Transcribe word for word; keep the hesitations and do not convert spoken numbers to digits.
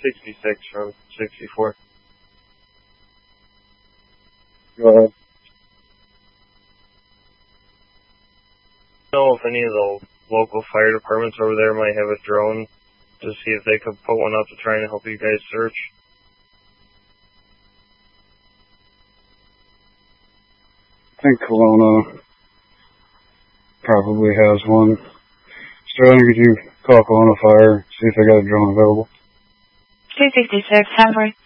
sixty-six from sixty-four. Go ahead. I don't know if any of the local fire departments over there might have a drone to see if they could put one up to try and help you guys search. I think Kelowna probably has one. Sterling, could you call Kelowna Fire, see if they got a drone available? two sixty-six, Henry.